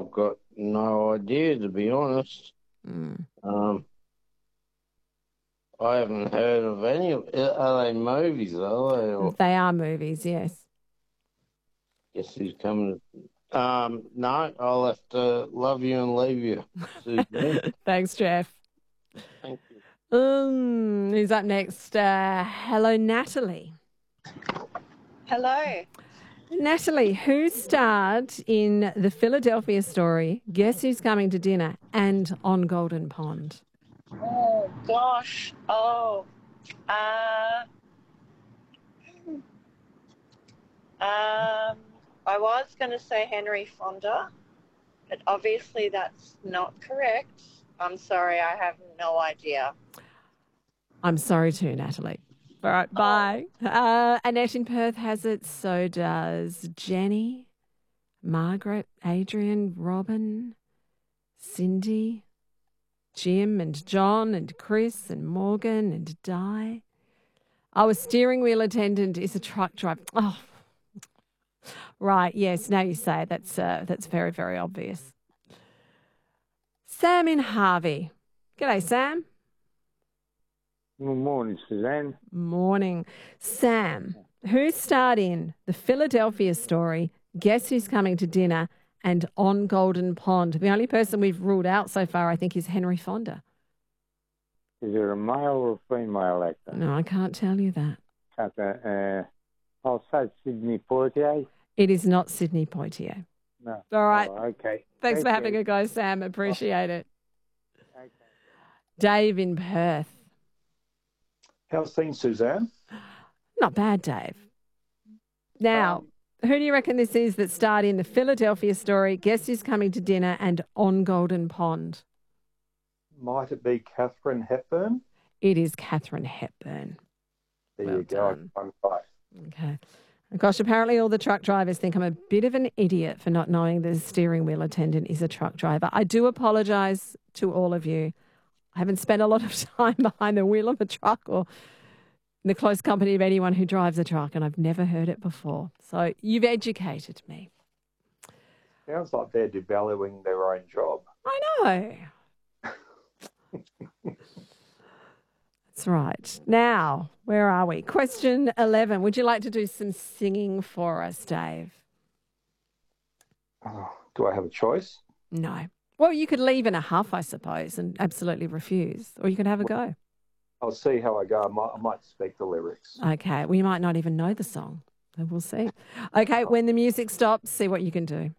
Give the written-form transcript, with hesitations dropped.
I've got no idea, to be honest. Mm. I haven't heard of any of. Are they movies? Are they? Or They are movies, yes. guess who's coming? No, I'll have to love you and leave you, Suzanne. Thanks, Jeff. Thank you. Who's up next? Hello, Natalie. Hello. Natalie, who starred in the Philadelphia Story, Guess Who's Coming to Dinner, and On Golden Pond? Oh, gosh. Oh. I was going to say Henry Fonda, but obviously that's not correct. I'm sorry, I have no idea. I'm sorry too, Natalie. All right, bye. Annette in Perth has it, so does Jenny, Margaret, Adrian, Robin, Cindy, Jim and John and Chris and Morgan and Di. Oh, a steering wheel attendant is a truck driver. Oh, right. Yes, now you say it. That's very, very obvious. Sam in Harvey. G'day, Sam. Good morning, Suzanne. Morning. Sam, who starred in The Philadelphia Story, Guess Who's Coming to Dinner, and On Golden Pond? The only person we've ruled out so far, I think, is Henry Fonda. Is it a male or a female actor? No, I can't tell you that. I'll say Sidney Poitier. It is not Sidney Poitier. No. All right. Oh, okay. Thanks for Thank having you. a go, Sam. Appreciate it. Okay. Dave in Perth. How's things, Suzanne? Not bad, Dave. Now, who do you reckon this is that starred in The Philadelphia Story, Guess Who's Coming to Dinner, and On Golden Pond? Might it be Catherine Hepburn? It is Catherine Hepburn. There Well you go. done. I'm right. Okay. Gosh, apparently all the truck drivers think I'm a bit of an idiot for not knowing the steering wheel attendant is a truck driver. I do apologise to all of you. I haven't spent a lot of time behind the wheel of a truck or in the close company of anyone who drives a truck, and I've never heard it before. So you've educated me. Sounds like they're devaluing their own job. I know. That's right. Now, where are we? Question 11. Would you like to do some singing for us, Dave? Oh, do I have a choice? No. Well, you could leave in a huff, I suppose, and absolutely refuse, or you could have a go. I'll see how I go. I might speak the lyrics. Okay. We might not even know the song. So we'll see. Okay. When the music stops, see what you can do.